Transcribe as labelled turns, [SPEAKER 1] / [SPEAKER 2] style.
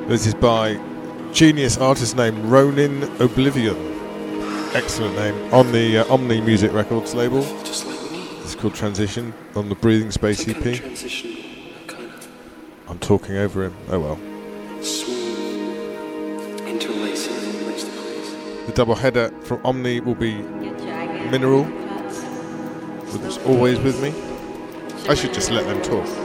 [SPEAKER 1] This is by genius artist named Ronin Oblivion. Excellent name. On the Omni Music Records label. It's called Transition on the Breathing Space EP. I'm talking over him. Oh well. The double header from Omni will be Mineral, which is Always With Me. I should just let them talk.